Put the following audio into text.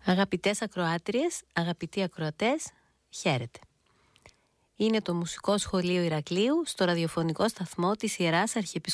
Αγαπητές ακροάτριες, αγαπητοί ακροατές, χαίρετε. Είναι το Μουσικό Σχολείο Ηρακλείου στο ραδιοφωνικό σταθμό της Ιεράς